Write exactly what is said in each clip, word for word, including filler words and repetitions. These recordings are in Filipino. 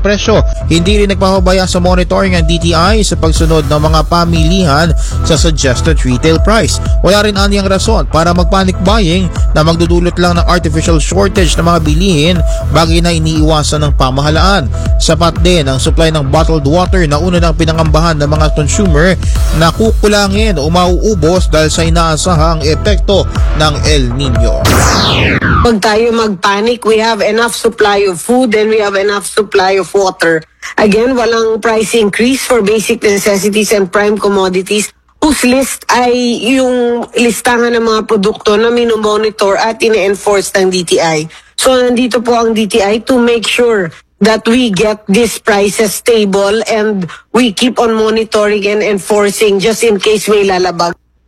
presyo. Hindi rin nagpapabaya sa monitoring ang D T I sa pagsunod ng mga pamilihan sa suggested retail price. Wala rin aniyang rason para mag-panic buying na magdudulot lang ng artificial shortage ng mga bilihin, bagay na iniiwasan ng pamahalaan. Sapat din ang supply ng bottled water na una ng pinangambahan ng mga consumer na kukulangin o mauubos dahil sa inaasahang epekto ng El Nino. Huwag tayo mag-panic. We have enough supply of food and we have enough supply of water. Again, walang price increase for basic necessities and prime commodities whose list ay yung listahan ng mga produkto na minomonitor at ine-enforce ng D T I. So, nandito po ang D T I to make sure that we get these prices stable and we keep on monitoring and enforcing just in case may lalabag.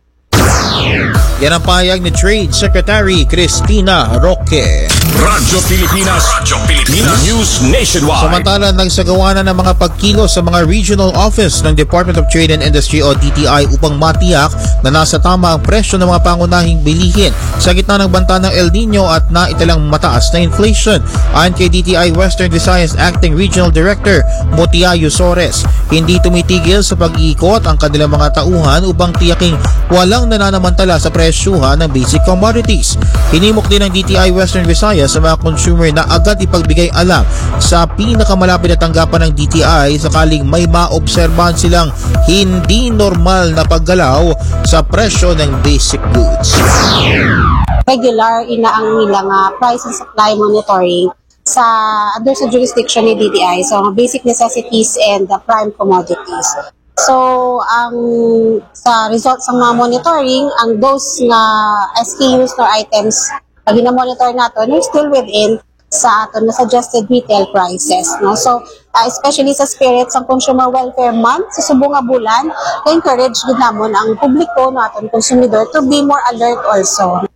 Yan ang pahayag ni Trade Secretary Cristina Roque. Radyo Pilipinas, Radyo Pilipinas News Nationwide. Samantala, nagsagawa na ng mga pagkilos sa mga regional office ng Department of Trade and Industry o D T I upang matiyak na nasa tama ang presyo ng mga pangunahing bilihin sa gitna ng banta ng El Nino at naitalang mataas na inflation. Ayon kay D T I Western Visayas Acting Regional Director Motia Yusores, hindi tumitigil sa pag-iikot ang kanilang mga tauhan upang tiyaking walang nananamantala sa presyuhan ng basic commodities. Hinimok din ng D T I Western Visayas sa mga consumer na agad ipagbigay alam sa pinakamalapit na tanggapan ng D T I sakaling may maobserbahan silang hindi normal na paggalaw sa presyo ng basic goods. Regular ina ang nilang uh, price and supply monitoring sa under sa jurisdiction ni D T I, so basic necessities and the prime commodities. So, ang sa results ng mga monitoring, ang those na S K Us or items na ginamonitor natin are still within sa aton na suggested retail prices. No? So, uh, especially sa spirits ang Consumer Welfare Month, sa subong nga bulan, encourage din namon ang publiko na aton konsumidor to be more alert also.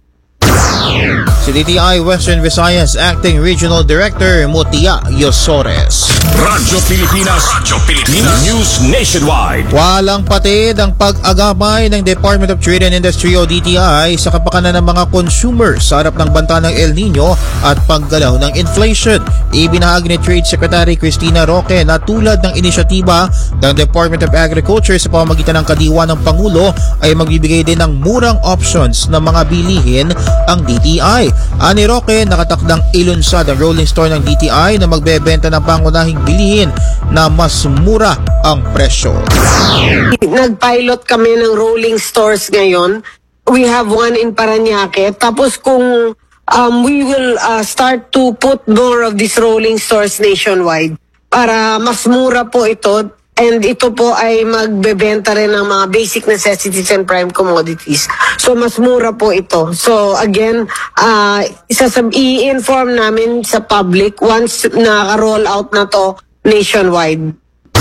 Si D T I Western Visayas Acting Regional Director Motia Yosores. Radyo Pilipinas, Radyo Pilipinas News Nationwide. Walang patid ang pag-agabay ng Department of Trade and Industry o D T I sa kapakanan ng mga consumer sa harap ng banta ng El Nino at paggalaw ng inflation. Ibinahagi ni Trade Secretary Cristina Roque na tulad ng inisyatiba ng Department of Agriculture sa pamamagitan ng kadiwa ng Pangulo ay magbibigay din ng murang options ng mga bilihin ang D T I. Ani Roque, nakatakdang ilunsad ang rolling store ng D T I na magbebenta ng pangunahing bilihin na mas mura ang presyo. Nag-pilot kami ng rolling stores ngayon. We have one in Parañaque. Tapos kung um, we will uh, start to put more of these rolling stores nationwide para mas mura po ito. And ito po ay magbebenta rin ng mga basic necessities and prime commodities. So, mas mura po ito. So, again, uh, isasab- i-inform namin sa public once naka-roll out na to nationwide.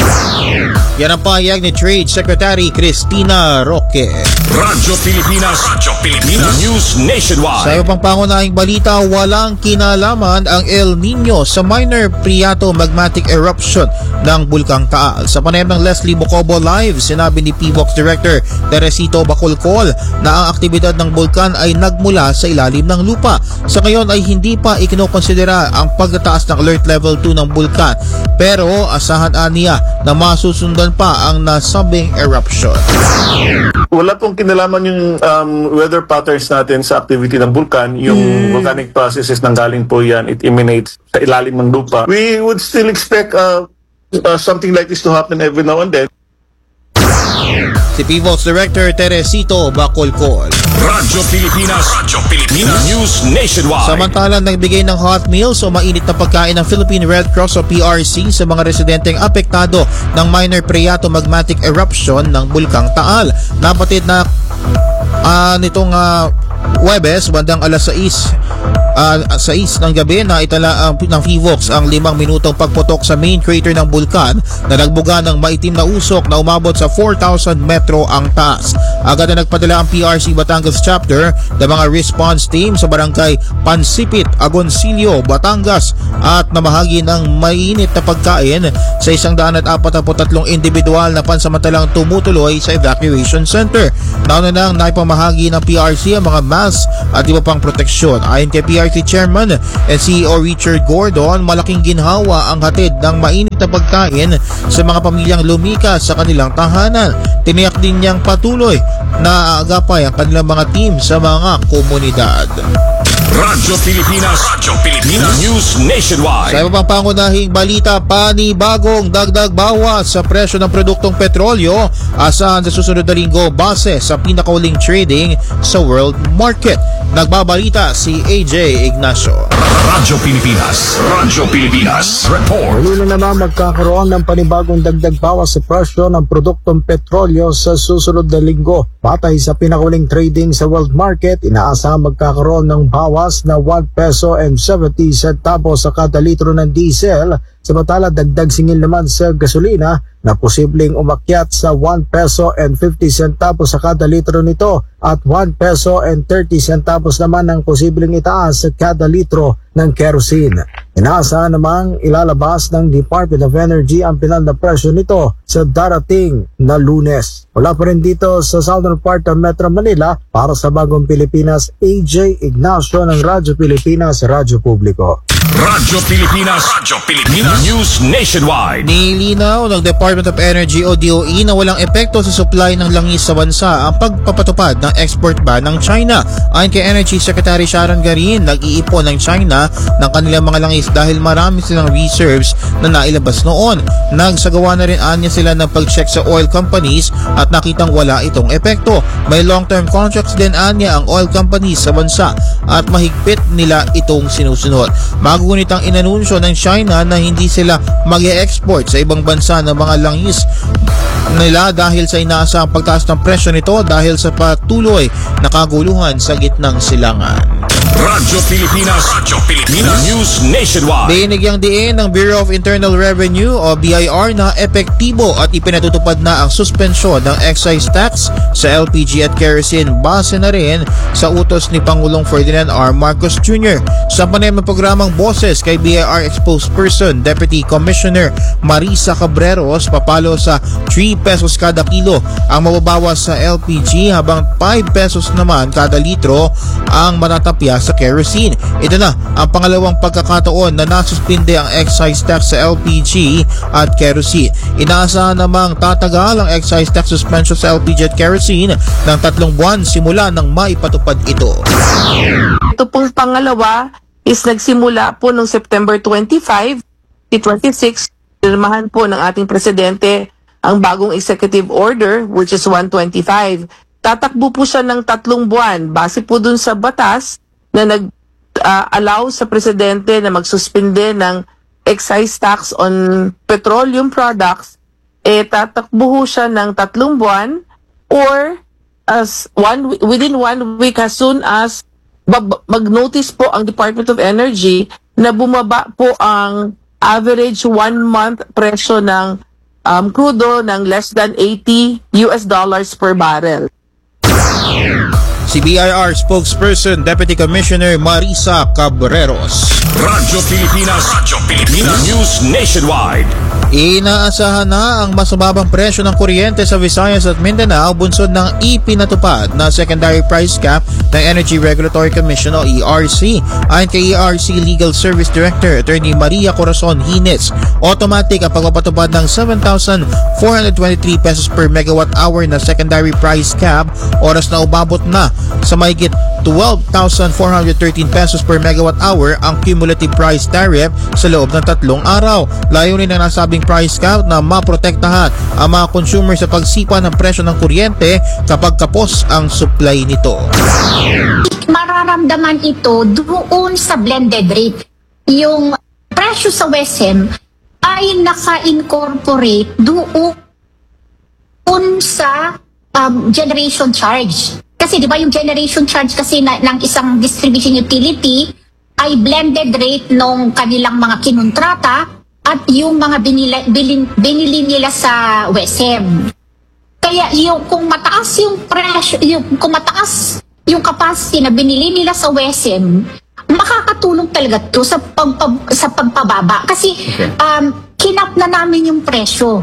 Yan ang pahayag ni Trade Secretary Cristina Roque. Radyo Pilipinas, Radyo Pilipinas News Nationwide. Sa iyo pang pangunahing balita, walang kinalaman ang El Nino sa minor Priato magmatic eruption ng Bulkang Taal. Sa panayam ng Leslie Bocobo Live, sinabi ni P V O X Director Teresito Bacolcol na ang aktibidad ng bulkan ay nagmula sa ilalim ng lupa. Sa ngayon ay hindi pa ikinokonsidera ang pagtataas ng alert level two ng bulkan, pero asahan aniya na masusundan pa ang nasabing eruption. Wala pong kinalaman yung um, weather patterns natin sa activity ng bulkan. Yung mm. volcanic processes nanggaling po yan, it emanates sa ilalim ng lupa. We would still expect uh, uh, something like this to happen every now and then. Si P V O X Director Teresito Bacolcol. Radyo Pilipinas, Radyo Pilipinas News Nationwide. Samantalang nagbigay ng hot meals o mainit na pagkain ng Philippine Red Cross o P R C sa mga residenteng apektado ng minor Priato magmatic eruption ng Bulkang Taal. Napatid na uh, nitong uh, Huwebes, bandang alas sais uh, sais ng gabi na itala uh, ng P V O X ang limang minutong pagputok sa main crater ng bulkan na nagbuga ng maitim na usok na umabot sa four thousand metro ang taas. Agad na nagpadala ang P R C Batangas Chapter ng mga response team sa barangay Pansipit, Agoncillo, Batangas at namahagi ng mainit na pagkain sa isang daan at apat na tatlong individual na pansamantalang tumutuloy sa evacuation center. Nauna nang naipamahagi ng P R C ang mga mask at iba pang proteksyon. Ayon kay P E R C Chairman and C E O Richard Gordon, malaking ginhawa ang hatid ng mainit na pagkain sa mga pamilyang lumikas sa kanilang tahanan. Tiniyak din niyang patuloy na aagapay ang kanilang mga team sa mga komunidad. Radyo Pilipinas, Radyo Pilipinas News Nationwide. Sa iba pang pangunahing balita, panibagong dagdag bawas sa presyo ng produktong petrolyo asahan sa susunod na linggo base sa pinakauling trading sa world market. Nagbabalita si A J Ignacio. Radyo Pilipinas, Radyo Pilipinas Report. Muli na naman magkakaroon ng panibagong dagdag bawas sa presyo ng produktong petrolyo sa susunod na linggo. Batay sa pinakauling trading sa world market, inaasahan magkakaroon ng bawas na one peso and seventy centavos sa kada litro ng diesel, samantala dagdag singil naman sa gasolina na posibleng umakyat sa one peso and fifty centavos sa kada litro nito at one peso and thirty centavos naman ang posibleng itaas sa kada litro ng kerosene. Inaasahan namang ilalabas ng Department of Energy ang pinal na presyo nito sa darating na Lunes. Wala pa rin dito sa southern part ng Metro Manila. Para sa Bagong Pilipinas, A J Ignacio ng Radyo Pilipinas, Radyo Publiko. Radyo Pilipinas, Radyo Pilipinas News Nationwide. Nilinaw ng Department of Energy o D O E na walang epekto sa supply ng langis sa bansa ang pagpapatupad ng export ban ng China. Ayon kay Energy Secretary Sharon Garin, nag-iipon ng China ng kanilang mga langis dahil marami silang reserves na nailabas noon. Nagsagawa na rin anya sila ng pag-check sa oil companies at nakitang wala itong epekto. May long-term contracts din anya ang oil companies sa bansa at mahigpit nila itong sinusunod. Magunit ang inanunsyo ng China na hindi sila mag-e-export sa ibang bansa ng mga langis nila dahil sa inaasahang pagtaas ng presyo nito dahil sa patuloy na kaguluhan sa gitnang silangan. Radyo Pilipinas, Radyo Pilipinas News Nationwide. Binigyang diin ng Bureau of Internal Revenue o B I R na epektibo at ipinatutupad na ang suspensyon ng excise tax sa L P G at kerosene base na rin sa utos ni Pangulong Ferdinand R. Marcos Junior Sa panayam ng programang Boses kay B I R spokesperson Deputy Commissioner Marisa Cabreros, papalo sa three pesos kada kilo ang mababawas sa L P G habang five pesos naman kada litro ang matatapya sa kerosene. Ito na ang pangalawang pagkakataon na nasuspinde ang excise tax sa L P G at kerosene. Inaasahan namang tatagal ang excise tax suspension sa L P G at kerosene ng tatlong buwan simula nang maipatupad ito. Ito pong pangalawa is nagsimula po noong September twenty-five, twenty twenty-six. Pirmahan po ng ating presidente ang bagong executive order which is one twenty-five. Tatakbo po siya ng tatlong buwan base po dun sa batas na nag-allow uh, sa presidente na magsuspinde ng excise tax on petroleum products. Eh tatakbo ho siya ng tatlong buwan or as one within one week as soon as mag-notice po ang Department of Energy na bumaba po ang average one month presyo ng um, crudo ng less than eighty U S dollars per barrel. Si B I R spokesperson Deputy Commissioner Marisa Cabreros. Radyo Pilipinas, Radyo Pilipinas News Nationwide. Inaasahan na ang mas mababang presyo ng kuryente sa Visayas at Mindanao bunsod ng ipinatupad na secondary price cap ng Energy Regulatory Commission o E R C. Ayon kay E R C Legal Service Director Attorney Maria Corazon Hines, automatic ang pagpapatupad ng seven thousand four hundred twenty-three pesos per megawatt hour na secondary price cap oras na umabot na sa mahigit twelve thousand four hundred thirteen pesos per megawatt hour ang cumulative price tariff sa loob ng tatlong araw. Layunin ng nasabing price cap na maprotektahan ang mga consumer sa pagsipa ng presyo ng kuryente kapag kapos ang supply nito. Mararamdaman ito doon sa blended rate. Yung presyo sa W E S M ay naka-incorporate doon sa um, generation charge. Kasi di ba yung generation charge kasi na, ng isang distribution utility ay blended rate nung kanilang mga kinontrata at yung mga binila, bilin, binili nila sa W E S M. Kaya yung kung mataas yung presyo, yung kung mataas yung capacity na binili nila sa W E S M, makakatulong talaga to sa pagpab, sa pagpababa kasi okay. um, kinap na namin yung presyo.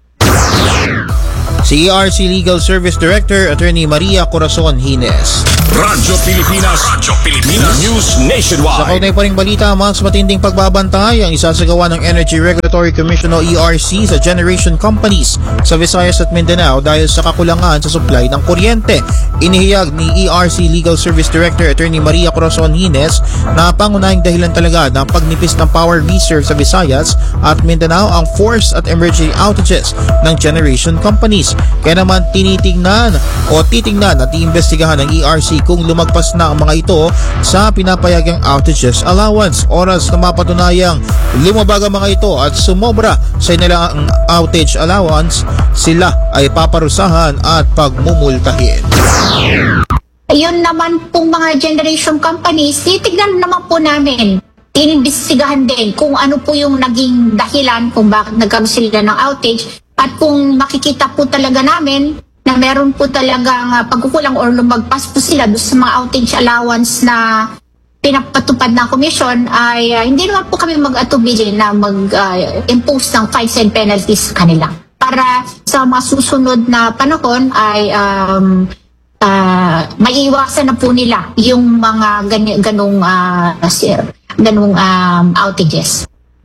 Si E R C Legal Service Director Attorney Maria Corazon Hines. Radyo Pilipinas. Radyo Pilipinas. News Sa Nationwide. kaunay pa ring balita, mas matinding pagbabantay ang isasagawa ng Energy Regulatory Commission o E R C sa generation companies sa Visayas at Mindanao dahil sa kakulangan sa supply ng kuryente. Inihiyag ni E R C Legal Service Director Attorney Maria Corazon Hines na pangunahing dahilan talaga ng pagnipis ng power reserve sa Visayas at Mindanao ang forced at emergency outages ng generation companies. Kaya naman tinitingnan o titingnan at iimbestigahan ng E R C kung lumagpas na ang mga ito sa pinapayagang outages allowance. Oras na mapatunayang lumabag ang mga ito at sumobra sa nilang outage allowance, sila ay paparusahan at pagmumultahin. Ayun naman pong mga generation companies, titignan naman po namin. Tinimbestigahan din kung ano po yung naging dahilan kung bakit nagkaroon sila ng outage at kung makikita po talaga namin na meron po talagang uh, pagkukulang or lumagpas po sila doon sa mga outage allowance na pinapatupad ng komisyon ay uh, hindi naman po kami mag-atubili na mag-impose uh, ng fines and penalties sa kanila. Para sa mga susunod na panahon ay um, uh, maiiwasan na po nila yung mga gany- ganong, uh, ganong um, outages.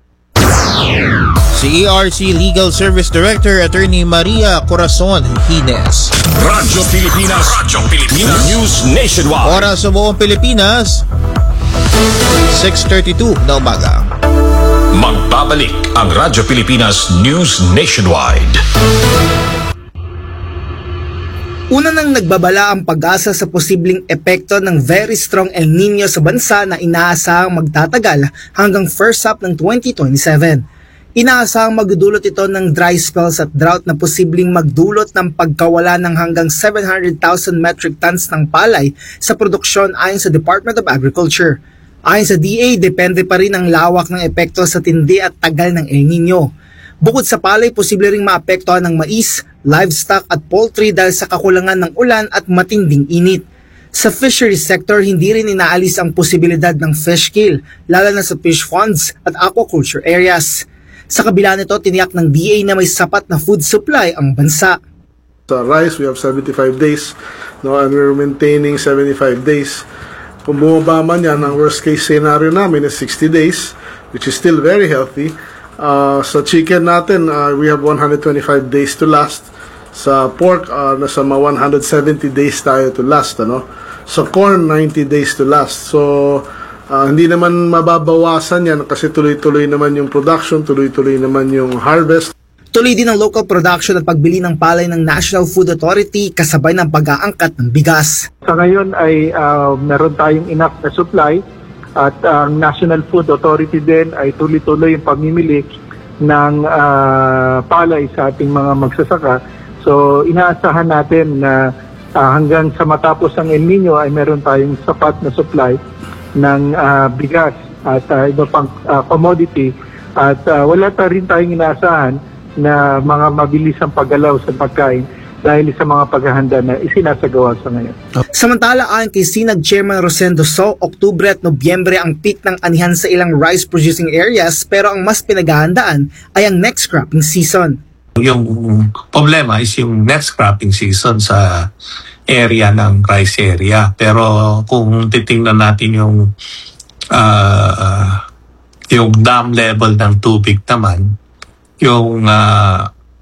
Si E R C Legal Service Director Attorney Maria Corazon Hines. Radyo Pilipinas. Radyo Pilipinas. News Nationwide. Oras sa buong Pilipinas, six thirty-two na umaga. Magbabalik ang Radyo Pilipinas News Nationwide. Una nang nagbabala ang pag-asa sa posibleng epekto ng very strong El Nino sa bansa na inaasahang magtatagal hanggang first half ng twenty twenty-seven. Inaasahang magdudulot ito ng dry spells at drought na posibleng magdulot ng pagkawala ng hanggang seven hundred thousand metric tons ng palay sa produksyon ayon sa Department of Agriculture. Ayon sa D A, depende pa rin ang lawak ng epekto sa tindi at tagal ng El Nino. Bukod sa palay, posible ring maapektuhan ng mais, livestock at poultry dahil sa kakulangan ng ulan at matinding init. Sa fisheries sector, hindi rin inaalis ang posibilidad ng fish kill, lalo na sa fish ponds at aquaculture areas. Sa kabila nito, tiniyak ng D A na may sapat na food supply ang bansa. Sa rice, we have seventy-five days, no, and we're maintaining seventy-five days. Kung bumaba man yan, ang worst case scenario namin is sixty days, which is still very healthy. Uh, sa chicken natin, uh, we have one hundred twenty-five days to last. Sa pork, uh, nasa mga one hundred seventy days tayo to last. Ano? Sa corn, ninety days to last. So, Uh, hindi naman mababawasan yan kasi tuloy-tuloy naman yung production, tuloy-tuloy naman yung harvest. Tuloy din ang local production at pagbili ng palay ng National Food Authority kasabay ng pag-aangkat ng bigas. Sa ngayon ay uh, meron tayong enough na supply at ang uh, National Food Authority din ay tuloy-tuloy yung pamimili ng uh, palay sa ating mga magsasaka. So inaasahan natin na uh, hanggang sa matapos ang El Nino ay meron tayong sapat na supply ng uh, bigas at uh, iba pang uh, commodity at uh, wala ta rin tayong inaasahan na mga mabilisang paggalaw sa pagkain dahil sa mga paghahanda na isinasagawa sa ngayon. Samantala, ayon kay Sinag Chairman Rosendo So, Oktubre at Nobyembre ang peak ng anihan sa ilang rice producing areas pero ang mas pinaghahandaan ay ang next cropping season. Yung problema is yung next cropping season sa area ng rice area. Pero kung titingnan natin yung uh, yung dam level ng tubig naman, yung uh,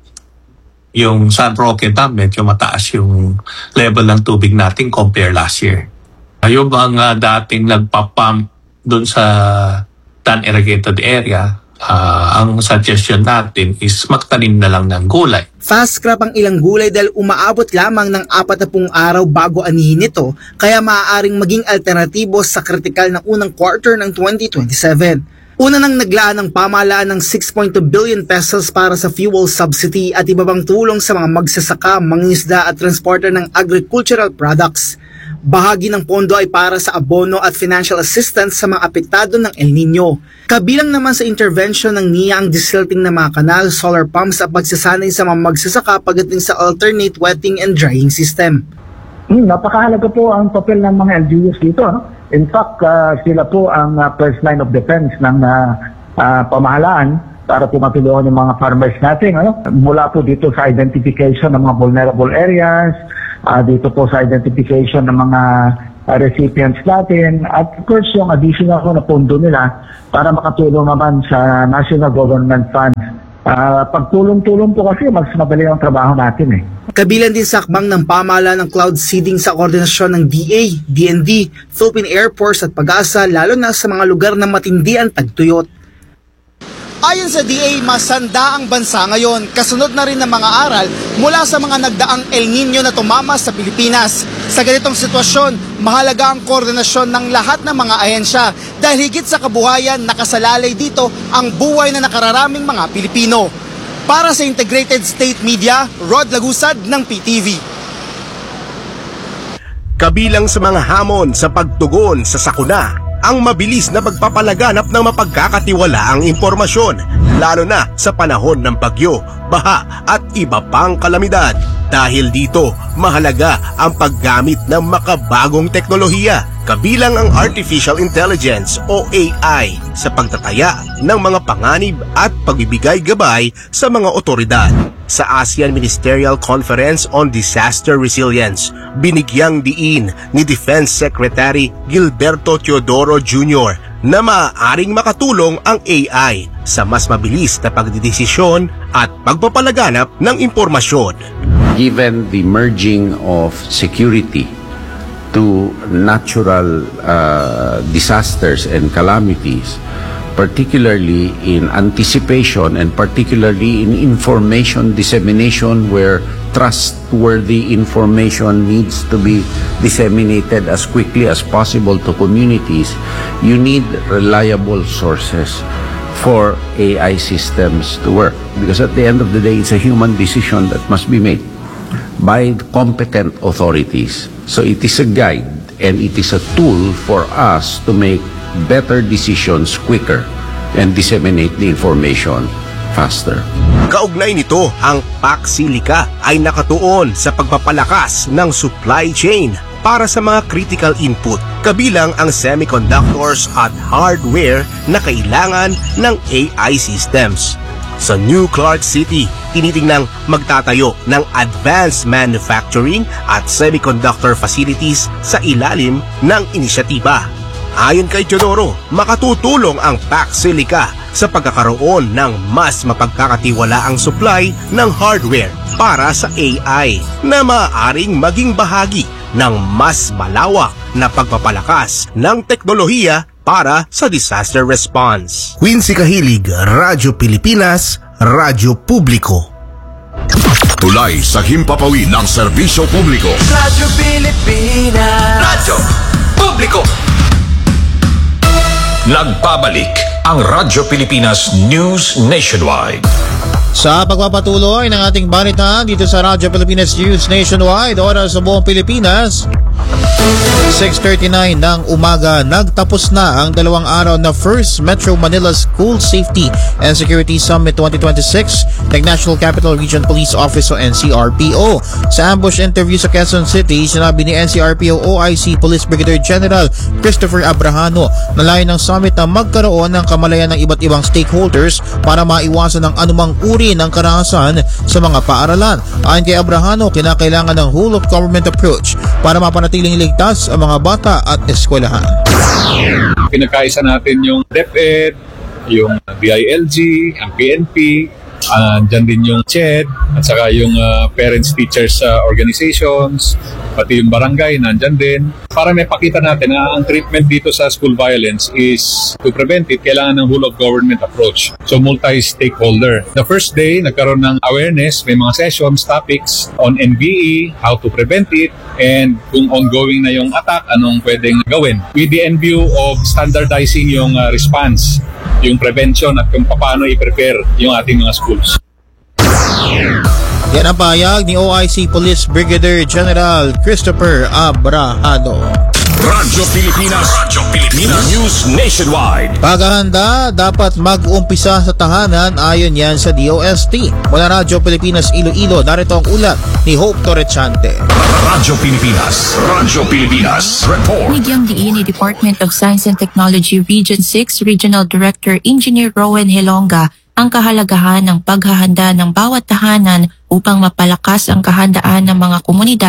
yung San Roque Dam, medyo mataas yung level ng tubig natin compare last year. Yung mga dating nagpapump dun sa non-irrigated area, Uh, ang suggestion natin is magtanim na lang ng gulay. Fast crop ang ilang gulay dahil umaabot lamang ng apat na pung araw bago anihin ito, kaya maaaring maging alternatibo sa kritikal na unang quarter ng twenty twenty-seven. Una nang naglaan ng pamahalaan ng six point two billion pesos para sa fuel subsidy at iba pang tulong sa mga magsasaka, mangingisda at transporter ng agricultural products. Bahagi ng pondo ay para sa abono at financial assistance sa mga apektado ng El Nino. Kabilang naman sa intervention ng N I A ang desilting ng mga kanal, solar pumps at pagsasanay sa mga magsasaka pagdating sa alternate wetting and drying system. Hmm, napakahalaga po ang papel ng mga L G Us dito. No? In fact, uh, sila po ang uh, first line of defense ng uh, uh, pamahalaan para po matulungan yung mga farmers natin. Ano? Mula po dito sa identification ng mga vulnerable areas, uh, dito po sa identification ng mga uh, recipients natin at of course yung additional ko na pondo nila para makatulong naman sa national government funds. Uh, pagtulong-tulong po kasi mas madali ang trabaho natin eh. Kabilang din sa akbang ng pamahalaan ng cloud seeding sa koordinasyon ng D A, D N D, Philippine Air Force at Pag-asa lalo na sa mga lugar na matindi ang tagtuyot. Ayon sa D A, masanda ang bansa ngayon, kasunod na rin ng mga aral mula sa mga nagdaang El Nino na tumama sa Pilipinas. Sa ganitong sitwasyon, mahalaga ang koordinasyon ng lahat ng mga ahensya dahil higit sa kabuhayan nakasalalay dito ang buhay na nakararaming mga Pilipino. Para sa Integrated State Media, Rod Lagusad ng P T V. Kabilang sa mga hamon sa pagtugon sa sakuna, ang mabilis na pagpapalaganap ng mapagkakatiwalaang impormasyon, lalo na sa panahon ng bagyo, baha at iba pang kalamidad. Dahil dito, mahalaga ang paggamit ng makabagong teknolohiya, kabilang ang Artificial Intelligence o A I sa pagtataya ng mga panganib at pagbibigay gabay sa mga otoridad. Sa ASEAN Ministerial Conference on Disaster Resilience, binigyang diin ni Defense Secretary Gilberto Teodoro Junior na maaaring makatulong ang A I sa mas mabilis na pagdidesisyon at pagpapalaganap ng impormasyon. Given the merging of security to natural uh, disasters and calamities, particularly in anticipation and particularly in information dissemination where trustworthy information needs to be disseminated as quickly as possible to communities, you need reliable sources for A I systems to work. Because at the end of the day, it's a human decision that must be made by competent authorities. So it is a guide and it is a tool for us to make better decisions quicker and disseminate the information faster. Kaugnay nito, ang Paxilica ay nakatuon sa pagpapalakas ng supply chain para sa mga critical input, kabilang ang semiconductors at hardware na kailangan ng A I systems. Sa New Clark City, tinitingnang magtatayo ng advanced manufacturing at semiconductor facilities sa ilalim ng inisyatiba. Ayon kay Teodoro, makatutulong ang Paxilica sa pagkakaroon ng mas mapagkakatiwalaang supply ng hardware para sa A I na maaaring maging bahagi ng mas malawak na pagpapalakas ng teknolohiya para sa disaster response. Quincy Kahilig, Radyo Pilipinas, Radyo Publiko. Tulay sa himpapawid ng serbisyo publiko. Radyo Pilipinas. Radyo Publiko. Nagbabalik ang Radyo Pilipinas News Nationwide. Sa pagpapatuloy ng ating balitaan dito sa Radyo Pilipinas News Nationwide, oras sa buong Pilipinas, six thirty-nine ng umaga, nagtapos na ang dalawang araw na First Metro Manila School Safety and Security Summit twenty twenty-six ng National Capital Region Police Office o N C R P O. Sa ambush interview sa Quezon City, sinabi ni N C R P O O I C Police Brigadier General Christopher Abrahano na layo ng summit na magkaroon ng kamalayan ng iba't ibang stakeholders para maiwasan ang anumang uri ng karahasan sa mga paaralan. Ayon kay Abrahano, kinakailangan ng whole of government approach para mapanatiling ligtas ang mga bata at eskwelahan. Pinagkaisa natin yung DepEd, yung D I L G, ang P N P, uh, dyan din yung C H E D, at saka yung uh, parents, teachers uh, organizations, pati yung barangay, nandyan din. Para may pakita natin na ang treatment dito sa school violence is to prevent it, kailangan ng whole of government approach. So multi-stakeholder. The first day, nagkaroon ng awareness, may mga sessions, topics on N B E, how to prevent it, and kung ongoing na yung attack, anong pwedeng gawin. With the end view of standardizing yung uh, response, yung prevention at kung paano i-prepare yung ating mga schools. Yan ang pahayag ni O I C Police Brigadier General Christopher Abrahano. Radyo Pilipinas, Radyo Pilipinas News Nationwide. Paghahanda dapat mag-umpisa sa tahanan ayon yan sa D O S T. Mula Radyo Pilipinas Iloilo, narito ang ulat ni Hope Torrechante. Radyo Pilipinas, Radyo Pilipinas Report. Binigyang diin ni Department of Science and Technology Region six Regional Director Engineer Rowan Helonga ang kahalagahan ng paghahanda ng bawat tahanan upang mapalakas ang kahandaan ng mga komunidad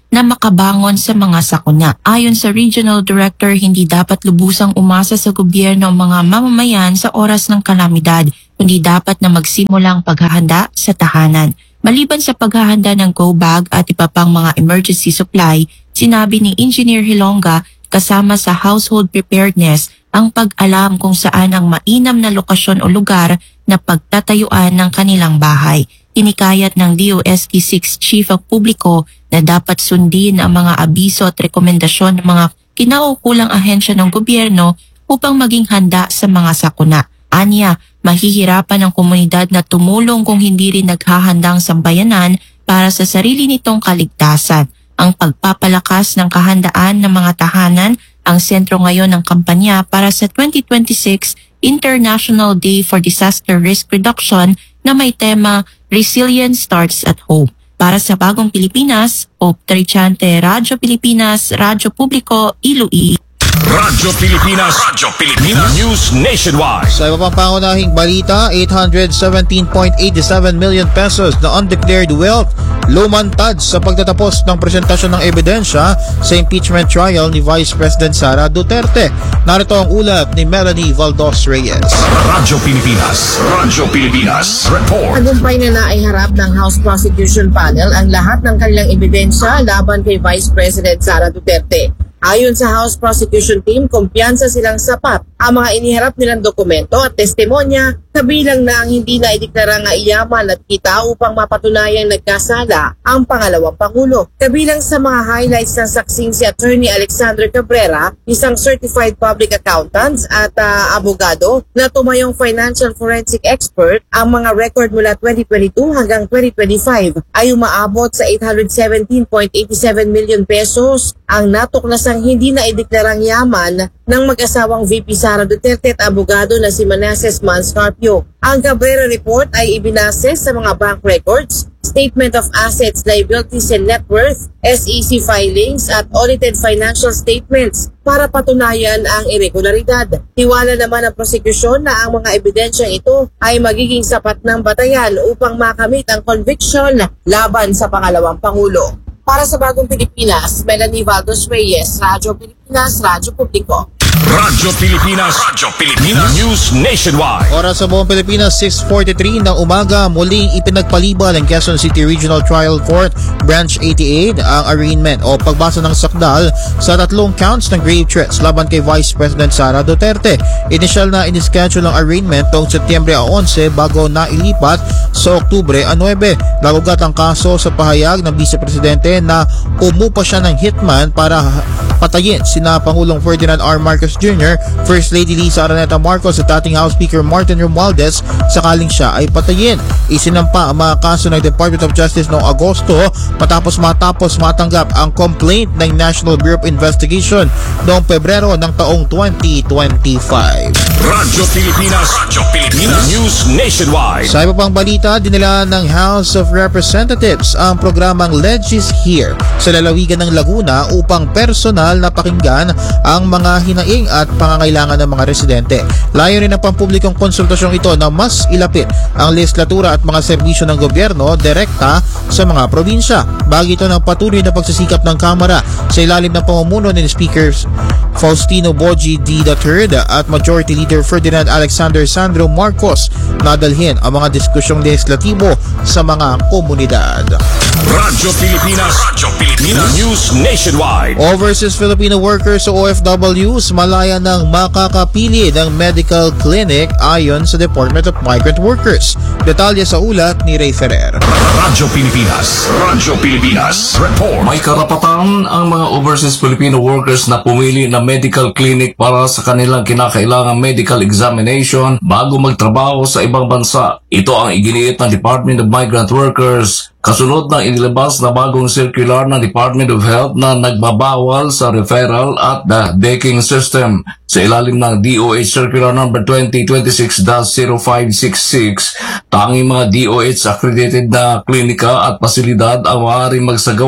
na makabangon sa mga sakuna. Ayon sa Regional Director, hindi dapat lubusang umasa sa gobyerno ang mga mamamayan sa oras ng kalamidad, kundi dapat na magsimula ang paghahanda sa tahanan. Maliban sa paghahanda ng go bag at iba pang mga emergency supply, sinabi ni Engineer Hilonga kasama sa household preparedness ang pag-alam kung saan ang mainam na lokasyon o lugar na pagtatayuan ng kanilang bahay. Tinikayat ng D O S T six Chief ang publiko na dapat sundin ang mga abiso at rekomendasyon ng mga kinaukulang ahensya ng gobyerno upang maging handa sa mga sakuna. Anya, mahihirapan ang komunidad na tumulong kung hindi rin naghahandang sambayanan para sa sarili nitong kaligtasan. Ang pagpapalakas ng kahandaan ng mga tahanan ang sentro ngayon ng kampanya para sa twenty twenty-six International Day for Disaster Risk Reduction na may tema Resilience Starts at Home. Para sa Bagong Pilipinas, Hope Trichante, Radyo Pilipinas, Radyo Publiko, Iloilo. Radyo Pilipinas, Radyo Pilipinas, News Nationwide. Sa iba pang pangunahing balita, eight hundred seventeen point eight seven million pesos na undeclared wealth lumantad sa pagtatapos ng presentasyon ng ebidensya sa impeachment trial ni Vice President Sara Duterte. Narito ang ulat ni Melanie Valdos Reyes. Radyo Pilipinas, Radyo Pilipinas, report. Tagumpay na naiharap ng House Prosecution Panel ang lahat ng kanilang ebidensya laban kay Vice President Sara Duterte. Ayon sa House Prosecution Team, kumpiyansa silang sapat ang mga iniharap nilang dokumento at testimonya, kabilang na ang hindi na ideklara nga iyaman at kita upang mapatunayang nagkasala ang pangalawang Pangulo. Kabilang sa mga highlights ng saksing si Attorney Alexander Cabrera, isang certified public accountant at uh, abogado na tumayong financial forensic expert, ang mga record mula twenty twenty-two hanggang twenty twenty-five ay umaabot sa eight hundred seventeen point eight seven million pesos. Ang natuklasang hindi na ideklarang yaman ng mag-asawang V P Sara Duterte at abogado na si Manasseh Manscarpio. Ang Cabrera report ay ibinase sa mga bank records, Statement of Assets, Liabilities and Net Worth, S E C filings at audited financial statements para patunayan ang irregularidad. Tiwala naman ang prosekusyon na ang mga ebidensyang ito ay magiging sapat ng batayan upang makamit ang conviction laban sa pangalawang Pangulo. Para sa Bagong Pilipinas, Melanie Valdos Reyes, Radyo Pilipinas, Radyo Publiko. Radyo Pilipinas, Radyo Pilipinas, News Nationwide. Oras sa buong Pilipinas, six forty-three ng umaga, muling ipinagpalibal ng Quezon City Regional Trial Court Branch eighty-eight ang arraignment o pagbasa ng sakdal sa tatlong counts ng grave threats laban kay Vice President Sara Duterte. Initial na inischedule ang arraignment noong Setyembre eleven bago na ilipat sa Oktubre nine. Nagugat ang kaso sa pahayag ng Vice Presidente na umupa siya ng hitman para patayin sina Pangulong Ferdinand R. Marcos Junior, First Lady Lisa Araneta Marcos at dating House Speaker Martin Romualdez sakaling siya ay patayin. Isinampa ang mga kaso ng Department of Justice noong Agosto matapos matapos matanggap ang complaint ng National Bureau of Investigation noong Pebrero ng taong twenty twenty-five. Radyo Pilipinas, Radyo Pilipinas, News Nationwide. Sa iba pang balita, dinila ng House of Representatives ang programang Legis Here sa lalawigan ng Laguna upang personal na pakinggan ang mga hinaing at pangangailangan ng mga residente. Layunin ng pampublikong konsultasyong ito na mas ilapit ang legislatura at mga serbisyo ng gobyerno direkta sa mga probinsya. Bagay ito ng patuloy na pagsisikap ng Kamara sa ilalim ng pamumuno ni Speakers Faustino Boji D. the third at Majority Leader Ferdinand Alexander Sandro Marcos na dalhin ang mga diskusyong legislatibo sa mga komunidad. Radyo Pilipinas, Radyo Pilipinas, News Nationwide. Overseas Filipino workers o O F Ws malaya ng makakapili ng medical clinic ayon sa Department of Migrant Workers. Detalye sa ulat ni Ray Ferrer. Radyo Pilipinas, Radyo Pilipinas, report. May karapatan ang mga overseas Filipino workers na pumili ng medical clinic para sa kanilang kinakailangang medical examination bago magtrabaho sa ibang bansa. Ito ang iginiit ng Department of Migrant Workers kasunod ng inilabas na bagong circular ng Department of Health na nagbabawal sa referral at the decking system. Sa ilalim ng D O H Circular number twenty twenty-six dash zero five six six, tanging mga D O H accredited na klinika at pasilidad ang maaaring magsagawa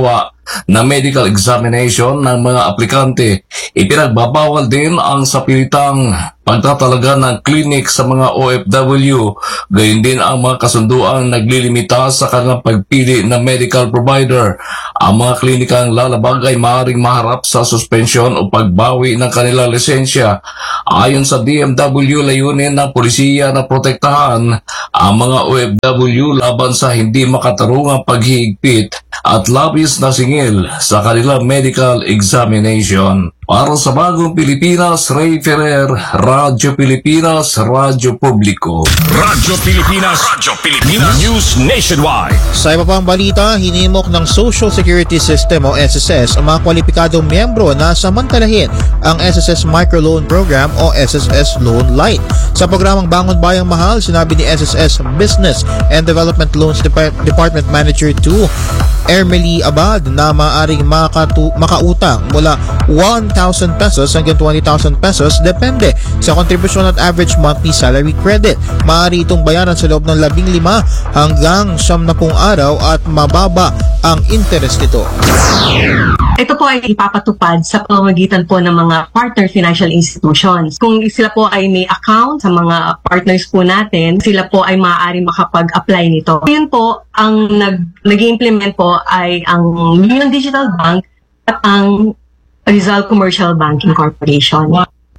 na medical examination ng mga aplikante. Ipinagbabawal din ang sapilitang pagtatalaga ng clinic sa mga O F W, gayon din ang mga kasunduang naglilimita sa kanilang pagpili ng medical provider. Ang mga klinikang lalabag ay maaaring maharap sa suspensyon o pagbawi ng kanilang lisensya. Ayon sa D M W, layunin ng polisiya na protektahan ang mga O F W laban sa hindi makatarungang paghihigpit at labis na singil sa kanilang medical examination. Para sa Bagong Pilipinas, Ray Ferrer, Radyo Pilipinas, Radyo Publiko. Radyo Pilipinas, Radyo Pilipinas, News Nationwide. Sa iba pang balita, hinimok ng Social Security System o S S S ang mga kwalipikadong miyembro na samantalahin ang S S S Microloan Program o S S S Loan Light. Sa programang Bangon Bayang Mahal, sinabi ni S S S Business and Development Loans Dep- Department Manager two, Ermely Abad, na maaaring makatu- makautang mula one thousand pesos hanggang twenty thousand pesos depende sa kontribusyon at average monthly salary credit. Maaari itong bayaran sa loob ng labing lima hanggang siyam na pung araw at mababa ang interest nito. Ito po ay ipapatupad sa pamamagitan po ng mga partner financial institutions. Kung sila po ay may account sa mga partners po natin, sila po ay maaaring makapag-apply nito. Yun po, ang nag, nag-implement po ay ang Union Digital Bank at ang Rizal Commercial Banking Corporation.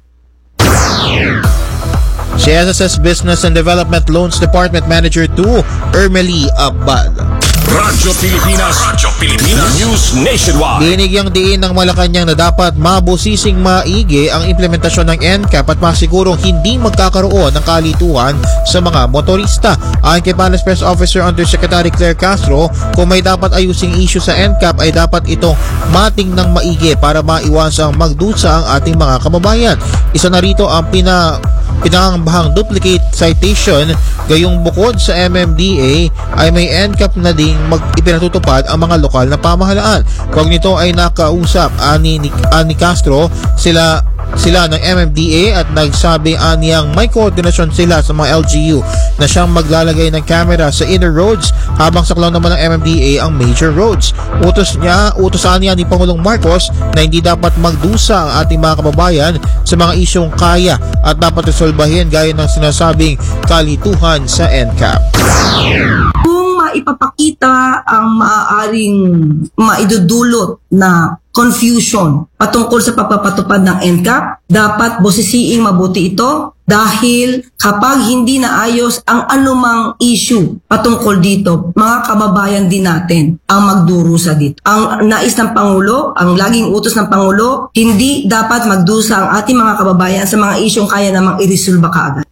Si S S S Business and Development Loans Department Manager two, Ermely Abad. Radyo Pilipinas, Radyo Pilipinas, News Nationwide. Binigyang diin ng Malacanang na dapat mabusising maigi ang implementasyon ng N C A P at masigurong hindi magkakaroon ng kalituhan sa mga motorista. Ayon kay Palace Press Officer Undersecretary Claire Castro, kung may dapat ayusing issue sa N C A P ay dapat itong mating ng maigi para maiwasang magdusa ang ating mga kababayan. Isa na rito ang pina pinangambahang duplicate citation, gayong bukod sa M M D A ay may N C A P na ding mag ipinatutupad ang mga lokal na pamahalaan. Kung nito ay nakausap ani, ani Castro sila sila ng M M D A at nagsabi aniyang may koordinasyon sila sa mga L G U na siyang maglalagay ng camera sa inner roads habang saklaw naman ng M M D A ang major roads. Utos niya, utos niya ni Pangulong Marcos na hindi dapat magdusa ang ating mga kababayan sa mga isyong kaya at dapat resolbahin gaya ng sinasabing kalituhan sa N C A P. Kung maipapakita ang maaaring maidudulot na confusion patungkol sa pagpapatupad ng N C A P, dapat bosisiing mabuti ito dahil kapag hindi naayos ang anumang issue patungkol dito, mga kababayan din natin ang magdurusa dito. Ang nais ng Pangulo, ang laging utos ng Pangulo, hindi dapat magdusa ang ating mga kababayan sa mga isyong kaya namang iresolba kaagad.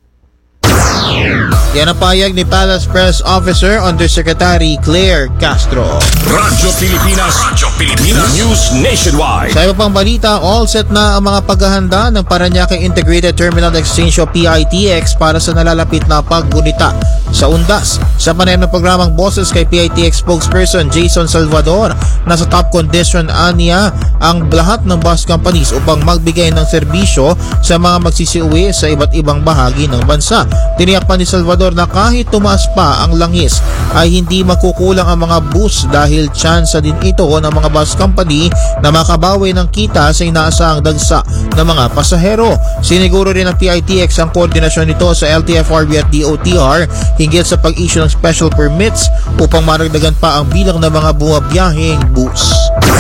Yan ang payag ni Palace Press Officer Undersecretary Claire Castro. Radyo Pilipinas, Radyo Pilipinas, News Nationwide. Sa iba pang balita, all set na ang mga paghahanda ng Parañaque Integrated Terminal Exchange o P I T X para sa nalalapit na paggunita sa undas. Sa panayam ng programang Boses kay P I T X spokesperson Jason Salvador, nasa top condition aniya ang lahat ng bus companies upang magbigay ng serbisyo sa mga magsisiuwi sa iba't ibang bahagi ng bansa. Tiniyak pa ni Salvador na kahit tumaas pa ang langis ay hindi makukulang ang mga bus dahil tsansa din ito ng mga bus company na makabawi ng kita sa inaasahang dagsa ng mga pasahero. Siniguro rin ng P I T X ang koordinasyon nito sa L T F R B at D O T R hinggil sa pag-issue ng special permits upang maragdagan pa ang bilang ng mga bumabiyaheng bus.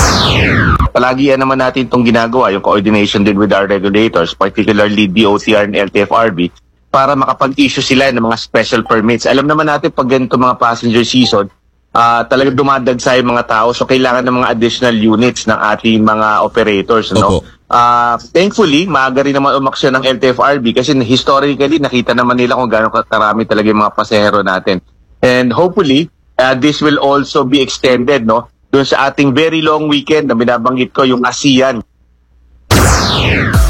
Palagi yan naman natin itong ginagawa, yung coordination din with our regulators, particularly D O T R and L T F R B, para makapag-issue sila ng mga special permits. Alam naman natin pag ganito mga passenger season, uh, talagang dumadagsa yung mga tao, so kailangan ng mga additional units ng ating mga operators. No? Uh, thankfully, maaga rin naman umaksyon ng L T F R B kasi historically nakita naman nila kung gaano karami talaga yung mga pasahero natin. And hopefully, uh, this will also be extended, no? Doon sa ating very long weekend na binabanggit ko, yung ASEAN.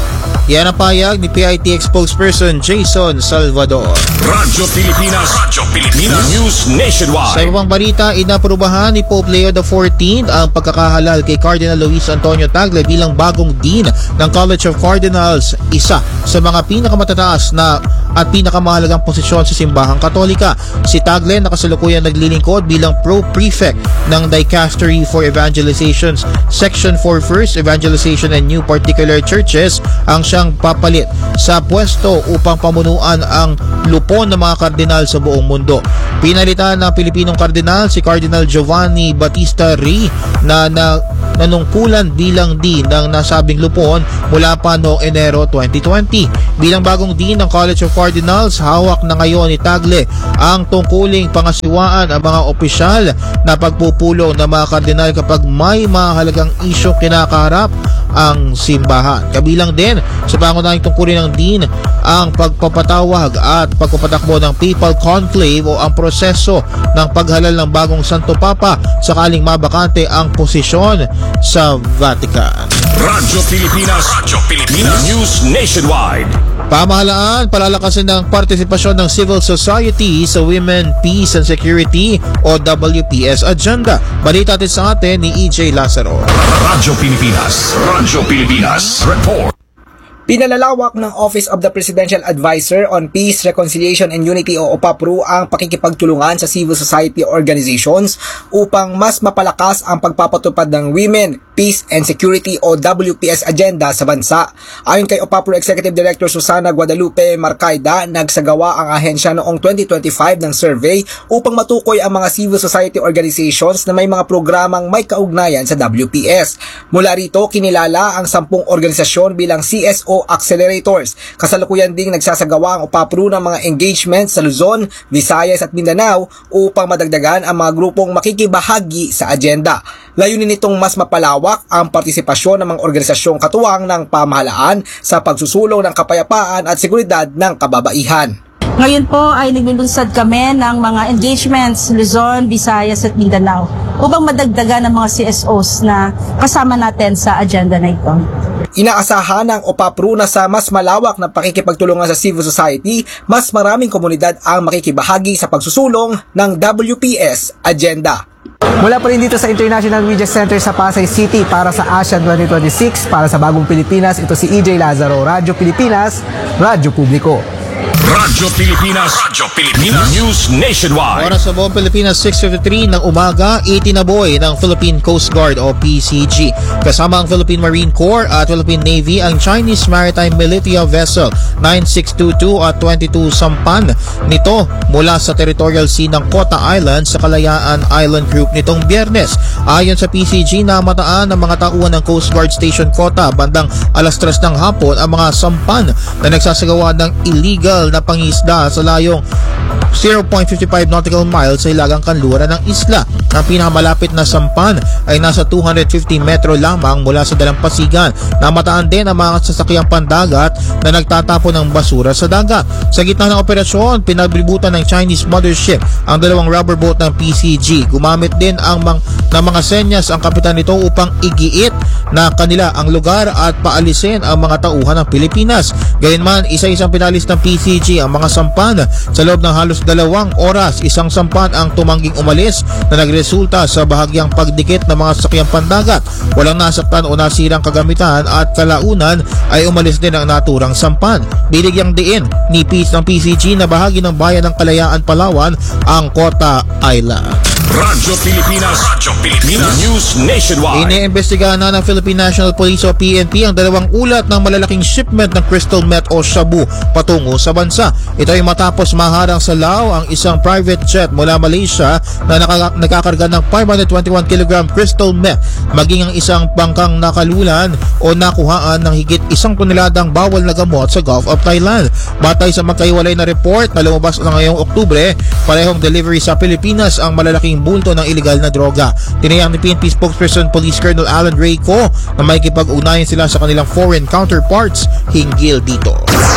Yan ang payag ni P I T X spokesperson Jason Salvador. Radyo Pilipinas, Radyo Pilipinas, News Nationwide. Sa ibang balita, inaprubahan ni Pope Leo the fourteenth ang pagkakahalal kay Cardinal Luis Antonio Tagle bilang bagong dean ng College of Cardinals, isa sa mga pinakamatataas na at pinakamahalagang posisyon sa simbahang Katolika. Si Tagle nakasalukuyan naglilingkod bilang pro-prefect ng Dicastery for Evangelization's Section for First Evangelization and New Particular Churches ang siyang papalit sa pwesto upang pamunuan ang lupon ng mga kardinal sa buong mundo. Pinalitan ng Pilipinong kardinal si Cardinal Giovanni Battista Rey na, na nanungkulan bilang dean ng nasabing lupon mula pa noong Enero twenty twenty. Bilang bagong dean ng College of Cardinals, hawak na ngayon ni Tagle ang tungkuling pangasiwaan ang mga opisyal na pagpupulong ng mga kardinal kapag may mahalagang isyong kinakaharap ang simbahan. Kabilang din sa pangunahing tungkulin ng dean ang pagpapatawag at pagpapatakbo ng Papal Conclave o ang proseso ng paghalal ng bagong Santo Papa sakaling mabakante ang posisyon sa Vatican. Radyo Pilipinas, Radyo Pilipinas, News Nationwide. Pamahalaan, palalakasin ng partisipasyon ng civil society sa Women, Peace and Security o W P S agenda. Balita natin sa atin ni E J Lazaro. Radyo Pilipinas, Radyo Pilipinas, report. Pinalalawak ng Office of the Presidential Advisor on Peace, Reconciliation and Unity o OPAPRU ang pakikipagtulungan sa civil society organizations upang mas mapalakas ang pagpapatupad ng Women, Peace and Security o W P S agenda sa bansa. Ayon kay OPAPRU Executive Director Susana Guadalupe Marcaida, nagsagawa ang ahensya noong twenty twenty-five ng survey upang matukoy ang mga civil society organizations na may mga programang may kaugnayan sa W P S. Mula rito, kinilala ang sampung organisasyon bilang C S O accelerators. Kasalukuyan ding nagsasagawa ang OPAPRU ng mga engagements sa Luzon, Visayas at Mindanao upang madagdagan ang mga grupong makikibahagi sa agenda. Layunin nitong mas mapalawak ang partisipasyon ng mga organisasyong katuwang ng pamahalaan sa pagsusulong ng kapayapaan at seguridad ng kababaihan. Ngayon po ay naglulunsad kami ng mga engagements Luzon, Visayas at Mindanao upang madagdagan ang mga C S Os na kasama natin sa agenda na ito. Inaasahan ng OPAPRU na sa mas malawak na pakikipagtulungan sa civil society, mas maraming komunidad ang makikibahagi sa pagsusulong ng W P S agenda. Mula pa rin dito sa International Media Center sa Pasay City para sa ASEAN twenty twenty-six, para sa Bagong Pilipinas, ito si E J Lazaro, Radyo Pilipinas, Radyo Publiko. Radyo Pilipinas, Radyo Pilipinas, News Nationwide. Oras sa buong Pilipinas, six fifty-three ng umaga, itinaboy ng Philippine Coast Guard o P C G. Kasama ang Philippine Marine Corps at Philippine Navy ang Chinese Maritime Militia Vessel nine six two two at twenty-two Sampan nito mula sa territorial sea ng Kota Island sa Kalayaan Island Group nitong Biyernes. Ayon sa P C G, namataan ng mga tauhan ng Coast Guard Station Kota bandang alas tres ng hapon ang mga sampan na nagsasagawa ng illegal na pangisda sa layong zero point five five nautical miles sa hilagang kanluran ng isla. Ang pinakamalapit na sampan ay nasa two hundred fifty metro lamang mula sa dalampasigan. Namataan din ang mga sasakyang pandagat na nagtatapon ng basura sa dagat. Sa gitna ng operasyon, pinaglibutan ng Chinese mothership ang dalawang rubber boat ng P C G. Gumamit din ang mang, ng mga senyas ang kapitan nito upang igiit na kanila ang lugar at paalisin ang mga tauhan ng Pilipinas. Gayunman, isa-isang pinalis ng P C G ang mga sampan. Sa loob ng halos dalawang oras, isang sampan ang tumangging umalis na nagresulta sa bahagyang pagdikit ng mga sasakyang pandagat. Walang nasaktan o nasirang kagamitan at kalaunan ay umalis din ang naturang sampan. Binigyang diin ni Peace ng P C G na bahagi ng bayan ng Kalayaan, Palawan ang Kota Island. Radyo Pilipinas, Radyo Pilipinas, News Nationwide. Iniimbestigahan na ng Philippine National Police o P N P ang dalawang ulat ng malalaking shipment ng crystal meth o shabu patungo sa bansa. Ito ay matapos maharang sa Lao ang isang private jet mula Malaysia na nakaka- nagkakarga ng five hundred twenty-one kilogram crystal meth, maging ang isang bangkang nakalulan o nakuhaan ng higit isang toneladang bawal na gamot sa Gulf of Thailand. Batay sa magkaiwalay na report na lumabas na ngayong Oktubre, parehong delivery sa Pilipinas ang malalaking bulto ng illegal na droga. Tinayang ni P N P spokesperson Police Colonel Alan Rayco na may kipag-ugnayan sila sa kanilang foreign counterparts hinggil dito.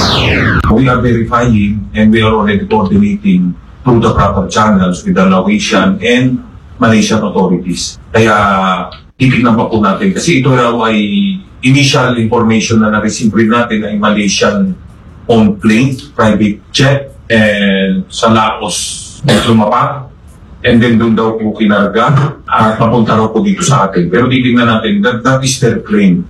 We are verifying and we are already coordinating through the proper channels with the Laotian and Malaysian authorities. Kaya titignan pa po natin kasi ito raw ay initial information na na-receive rin natin ay Malaysian owned plane, private jet, and sa Laos lumapag. And then doon daw po kinarga at papunta raw po dito sa atin. Pero titignan natin, that, that is their claim.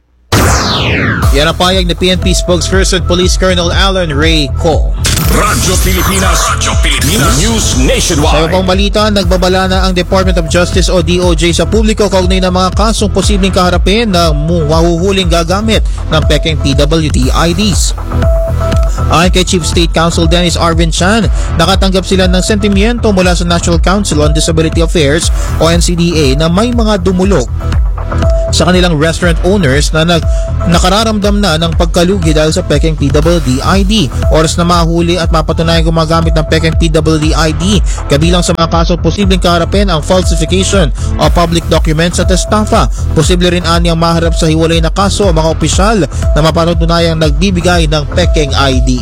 Yan ang payag ni P N P spokesperson Police Colonel Alan Ray Co. Radyo Pilipinas, Radyo Pilipinas, News Nationwide. Sa ibang balita, nagbabala na ang Department of Justice o D O J sa publiko kaugnay ng mga kasong posibleng kaharapin na mahuhuling gagamit ng pekeng P W D I Ds. Ayon kay Chief State Counsel Dennis Arvin Chan, nakatanggap sila ng sentimiento mula sa National Council on Disability Affairs o N C D A na may mga dumulog sa kanilang restaurant owners na nag nakararamdam na ng pagkalugi dahil sa pekeng P W D I D. Oras na mahuli at mapatunayan gumagamit ng pekeng P W D I D, kabilang sa mga kaso posibleng kaharapin ang falsification of public documents at estafa. Posible rin anyang maharap sa hiwalay na kaso ang mga opisyal na mapatunayang nagbibigay ng pekeng I D.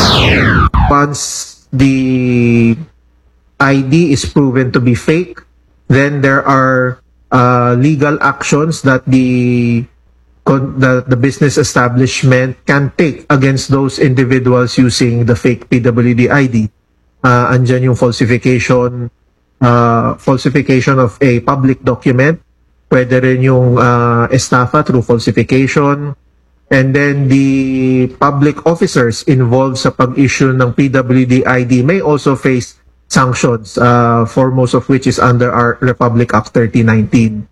Once the I D is proven to be fake, then there are Uh, legal actions that the, the the business establishment can take against those individuals using the fake P W D I D. Uh, andyan yung falsification, uh, falsification of a public document. Pwede rin yung uh, estafa through falsification. And then the public officers involved sa pag-issue ng P W D I D may also face sanctions, uh, foremost of which is under our Republic Act thirty nineteen.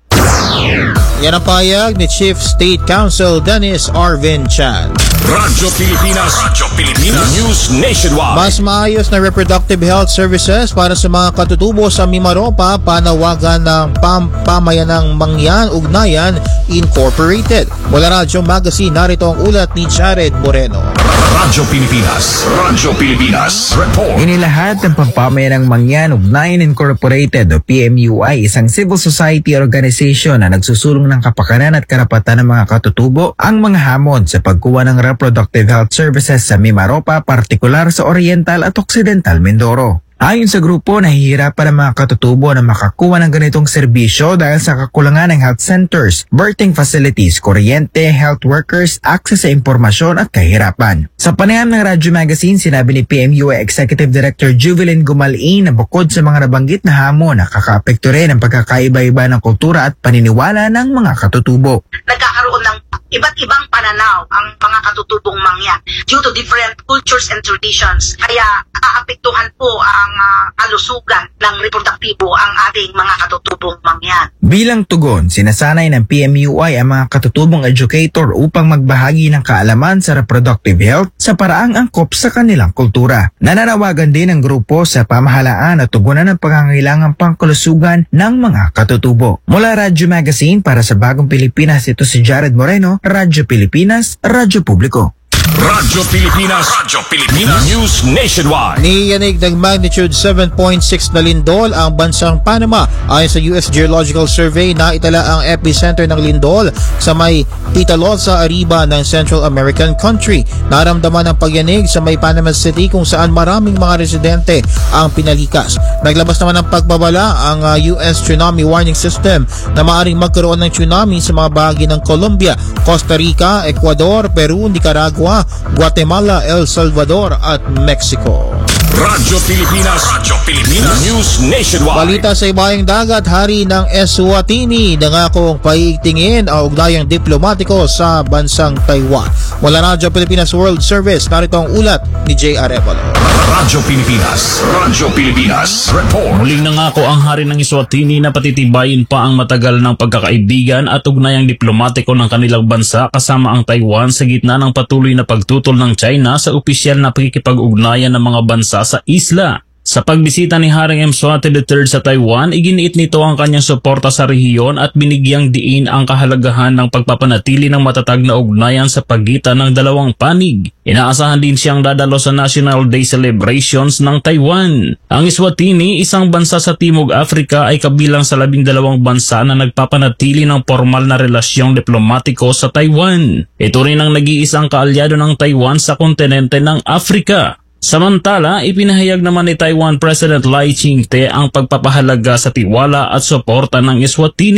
Yan ang payag ni Chief State Counsel Dennis Arvin Chan. Radyo Pilipinas, Radyo Pilipinas, News Nationwide. Mas maayos na reproductive health services para sa mga katutubo sa Mimaropa, panawagan ng Pam Pamayanang Mangyan Ugnayan Incorporated. Mula Radyo Magazine, narito ang ulat ni Jared Moreno. Radyo Pilipinas, Radyo Pilipinas, report. Inilahat ng Pagpamayanang Mangyan Ugnayan Incorporated o P M U I, isang civil society organization na nagsusulong ng kapakanan at karapatan ng mga katutubo ang mga hamon sa pagkuha ng reproductive health services sa Mimaropa, partikular sa Oriental at Occidental Mindoro. Ayon sa grupo, nahihirapan ang mga katutubo na makakuha ng ganitong serbisyo dahil sa kakulangan ng health centers, birthing facilities, kuryente, health workers, access sa impormasyon at kahirapan. Sa panayam ng Radyo Magazine, sinabi ni P M U I Executive Director Juvelin Gumalin na bukod sa mga nabanggit na hamon, nakakaapekto rin ang pagkakaiba-iba ng kultura at paniniwala ng mga katutubo. Nagkakaroon ng iba't ibang pananaw ang mga katutubong Mangyan due to different cultures and traditions. Kaya aapektuhan po ang uh, kalusugan ng reproduktibo ang ating mga katutubong Mangyan. Bilang tugon, sinasanay ng P M U I ang mga katutubong educator upang magbahagi ng kaalaman sa reproductive health sa paraang angkop sa kanilang kultura. Nananawagan din ang grupo sa pamahalaan na tugunan ang pangangailangang pangkalusugan ng mga katutubo. Mula Radyo Magazine para sa Bagong Pilipinas, ito si Jared Moreno, Radyo Pilipinas, Radyo Publiko. Radyo Pilipinas, Radyo Pilipinas, News Nationwide. Niyanig ng magnitude seven point six na lindol ang bansang Panama. Ayon sa U S Geological Survey, naitala ang epicenter ng lindol sa may Pitalosa, Arriba ng Central American country. Naramdaman ang pagyanig sa may Panama City kung saan maraming mga residente ang pinalikas. Naglabas naman ng pagbabala ang uh, U S Tsunami Warning System na maaaring magkaroon ng tsunami sa mga bahagi ng Colombia, Costa Rica, Ecuador, Peru, Nicaragua, Guatemala, El Salvador at Mexico. Radyo Pilipinas, Radyo Pilipinas, News Nationwide. Balita sa ibayang dagat, hari ng Eswatini nangakong paiigtingin ang ugnayang diplomatiko sa bansang Taiwan. Mula Radyo Pilipinas World Service, narito ang ulat ni J. Arevalo. Radyo Pilipinas, Radyo Pilipinas, report. Muling nangako ang hari ng Eswatini na patitibayin pa ang matagal ng pagkakaibigan at ugnayang diplomatiko ng kanilang bansa kasama ang Taiwan sa gitna ng patuloy na pagtutol ng China sa opisyal na pakikipag-ugnayan ng mga bansa sa isla. Sa pagbisita ni Haring Mswati the third sa Taiwan, iginiit nito ang kanyang suporta sa rehiyon at binigyang diin ang kahalagahan ng pagpapanatili ng matatag na ugnayan sa pagitan ng dalawang panig. Inaasahan din siyang dadalo sa National Day celebrations ng Taiwan. Ang Eswatini, isang bansa sa Timog Africa, ay kabilang sa labing dalawang bansa na nagpapanatili ng formal na relasyong diplomatiko sa Taiwan. Ito rin ang nag-iisang kaalyado ng Taiwan sa kontinente ng Africa. Samantala, ipinahayag naman ni Taiwan President Lai Ching-te ang pagpapahalaga sa tiwala at suporta ng Eswatini.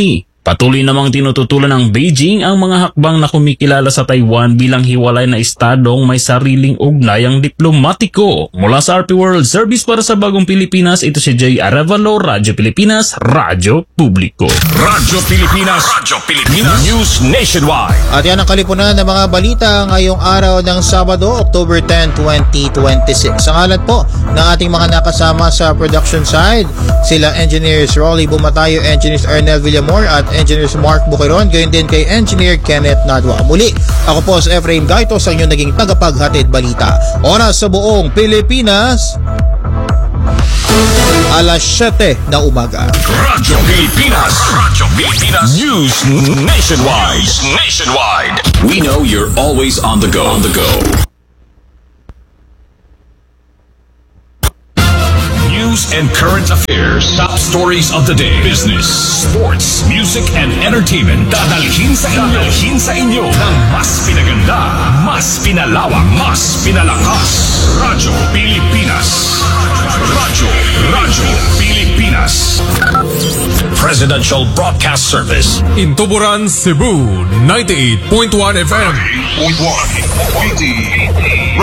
Patuloy namang tinututulan ng Beijing ang mga hakbang na kumikilala sa Taiwan bilang hiwalay na estadong may sariling ugnayang diplomatiko. Mula sa R P World Service para sa Bagong Pilipinas, ito si Jay Arevalo, Radyo Pilipinas, Radyo Publiko. Radyo Pilipinas, Radyo Pilipinas, News Nationwide. At yan ang kalipunan ng mga balita ngayong araw ng Sabado, October tenth, twenty twenty-six. Sa ngalan po ng ating mga nakasama sa production side, sila Engineers Rolly Bumatayo, Engineers Arnel Villamor at Engineers Mark Bukiron, gayon din kay Engineer Kenneth Nadwa. Muli, ako po si Efrain Gaito sa inyong naging tagapaghatid balita. Oras sa buong Pilipinas, alas siyete na umaga. Radyo Pilipinas, Radyo Pilipinas, News Nationwide. News Nationwide. We know you're always on the go. On the go. News and current affairs, top stories of the day, business, sports, music, and entertainment. Dadalhin sa inyo, dadalhin sa inyo ng mas pinaganda, mas pinalawak, mas pinalakas. Radyo Pilipinas. Radyo, Radyo Pilipinas. Presidential Broadcast Service. In Tuburan, Cebu, ninety-eight point one F M. ninety-eight point one.